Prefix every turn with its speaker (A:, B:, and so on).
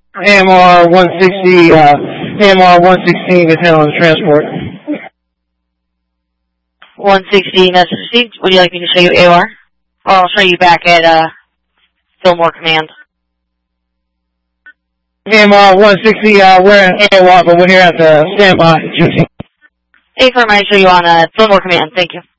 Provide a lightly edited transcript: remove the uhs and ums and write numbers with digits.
A: AMR 160, AMR 116 is handling the transport.
B: 116, that's received. Would you like me to show you AOR? Or I'll show you back at Fillmore Command.
A: AMR 160, we're in AOR, but we're here at the standby duty.
B: Affirm, I show you on Fillmore Command. Thank you.